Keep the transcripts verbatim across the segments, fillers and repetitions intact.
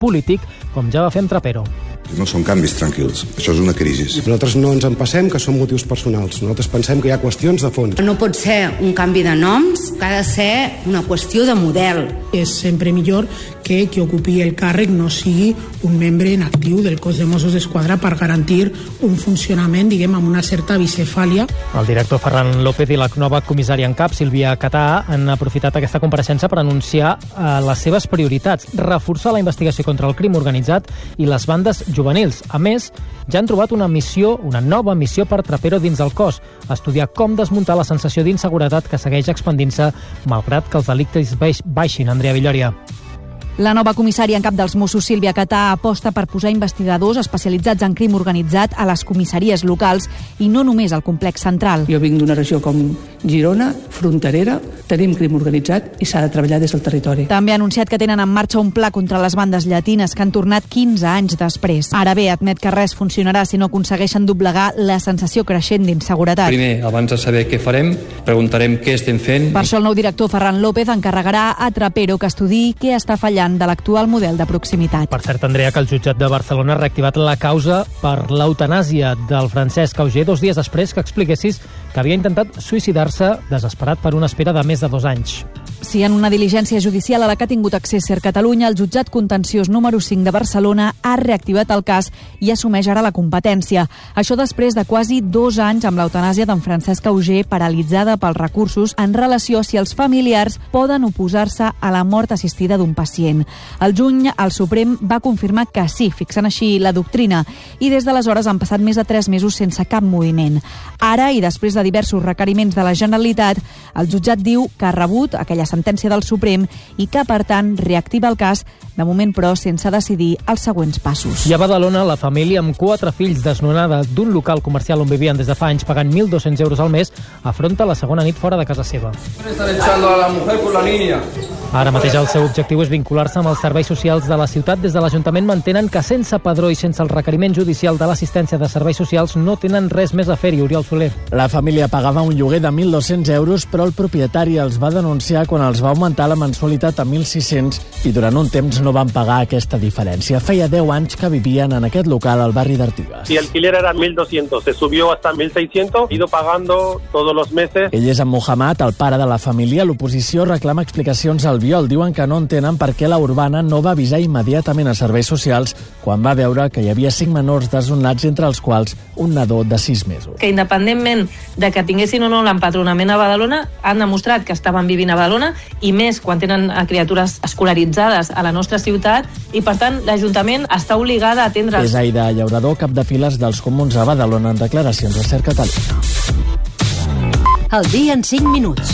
polític, com ja va fer amb Trapero. No són canvis tranquils, això és una crisi. Nosaltres no ens en passem que són motius personals, nosaltres pensem que hi ha qüestions de fons. No pot ser un canvi de noms, que ha de ser una qüestió de model. És sempre millor que qui ocupi el càrrec no sigui un membre en actiu del cos de Mossos d'Esquadra per garantir un funcionament, diguem, amb una certa bicefàlia. El director Ferran López i la nova comissària en cap, Sílvia Catà, han aprofitat aquesta compareixença per anunciar eh, les seves prioritats, reforçar la investigació contra el crim organitzat i les bandes juvenils. A més, ja han trobat una missió, una nova missió per Trapero dins del cos, estudiar com desmuntar la sensació d'inseguretat que segueix expandint-se malgrat que els delictes baixin. Andrea Villòria. La nova comissària en cap dels Mossos, Sílvia Catà, aposta per posar investigadors especialitzats en crim organitzat a les comissaries locals i no només al complex central. Jo vinc d'una regió com Girona, fronterera, tenim crim organitzat i s'ha de treballar des del territori. També ha anunciat que tenen en marxa un pla contra les bandes llatines que han tornat quinze anys després. Ara bé, admet que res funcionarà si no aconsegueixen doblegar la sensació creixent d'inseguretat. Primer, abans de saber què farem, preguntarem què estem fent. Per això el nou director Ferran López encarregarà a Trapero que estudiï què està fallant de l'actual model de proximitat. Per cert, Andrea, que el jutjat de Barcelona ha reactivat la causa per l'eutanàsia del Francesc Auger dos dies després que expliquessis que havia intentat suïcidar-se desesperat per una espera de més de dos anys. Sí, en una diligència judicial a la que ha tingut accés Ser Catalunya, el jutjat contenciós número cinc de Barcelona ha reactivat el cas i assumeix ara la competència. Això després de quasi dos anys amb l'eutanàsia d'en Francesc Auger paralitzada pels recursos en relació a si els familiars poden oposar-se a la mort assistida d'un pacient. Al juny, el Suprem va confirmar que sí, fixant així la doctrina, i des d'aleshores han passat més de tres mesos sense cap moviment. Ara, i després de diversos requeriments de la Generalitat, el jutjat diu que ha rebut aquella sentència del Suprem i que, per tant, reactiva el cas, de moment, però, sense decidir els següents passos. I a Badalona, la família amb quatre fills desnonada d'un local comercial on vivien des de fa anys pagant mil dos-cents euros al mes afronta la segona nit fora de casa seva. Ara mateix el seu objectiu és vincular-se amb els serveis socials de la ciutat. Des de l'Ajuntament mantenen que sense padró i sense el requeriment judicial de l'assistència de serveis socials no tenen res més a fer-hi. Oriol Soler. La família pagava un lloguer de mil dos-cents euros, però el propietari els va denunciar quan els va augmentar la mensualitat a mil sis-cents i durant un temps no van pagar aquesta diferència. Feia deu anys que vivien en aquest local al barri d'Artigas. Si el alquiler era mil doscientos, se subió hasta mil seiscientos, he ido pagando todos los meses. Ell és en Mohamed, el pare de la família. L'oposició reclama explicacions al viol. Diuen que no entenen per què la Urbana no va avisar immediatament a serveis socials quan va veure que hi havia cinc menors desnonats, entre els quals un nadó de sis mesos. Que independentment de que tinguessin o no l'empadronament a Badalona, han demostrat que estaven vivint a Badalona, i més quan tenen criatures escolaritzades a la nostra ciutat, i per tant l'Ajuntament està obligada a atendre... És Aida Llaurador, cap de files dels Comuns a Badalona, en declaracions a Ser Catalunya. El dia en cinc minuts.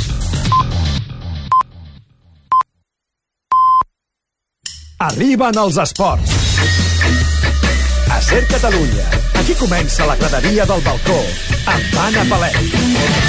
Arriben els esports. A Ser Catalunya. Aquí comença la graderia del balcó amb Anna Palet.